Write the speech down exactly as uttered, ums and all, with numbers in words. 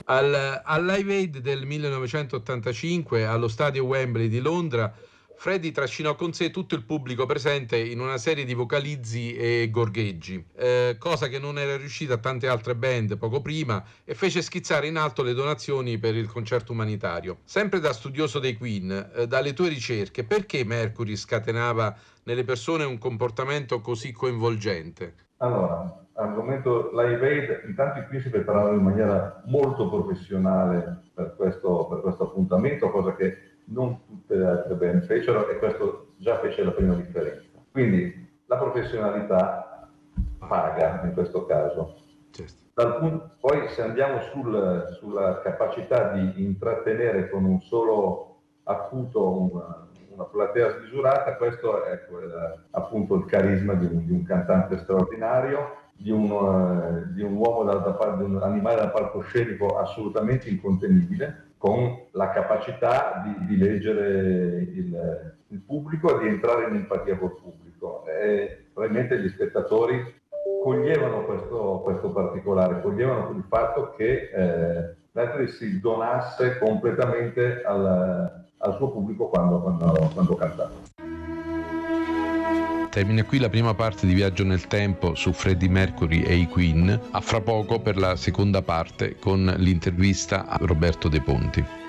Al, al Live Aid del millenovecentottantacinque allo stadio Wembley di Londra, Freddie trascinò con sé tutto il pubblico presente in una serie di vocalizzi e gorgheggi, eh, cosa che non era riuscita a tante altre band poco prima, e fece schizzare in alto le donazioni per il concerto umanitario. Sempre da studioso dei Queen, eh, dalle tue ricerche, perché Mercury scatenava nelle persone un comportamento così coinvolgente? Allora, argomento Live Aid, intanto i Queen si preparavano in maniera molto professionale per questo, per questo appuntamento, cosa che non tutte le altre band fecero, e questo già fece la prima differenza. Quindi la professionalità paga in questo caso. Certo. Dal punto, poi se andiamo sul, sulla capacità di intrattenere con un solo acuto una, una platea smisurata, questo è quel, appunto il carisma di un, di un cantante straordinario, di un, uh, di un uomo, da, da, di un animale da palcoscenico assolutamente incontenibile, con la capacità di, di leggere il, il pubblico e di entrare in empatia col pubblico. E probabilmente gli spettatori coglievano questo, questo particolare, coglievano il fatto che eh, Mercury si donasse completamente al, al suo pubblico quando, quando, quando cantava. Termina qui la prima parte di Viaggio nel Tempo su Freddie Mercury e i Queen. A fra poco per la seconda parte con l'intervista a Roberto De Ponti.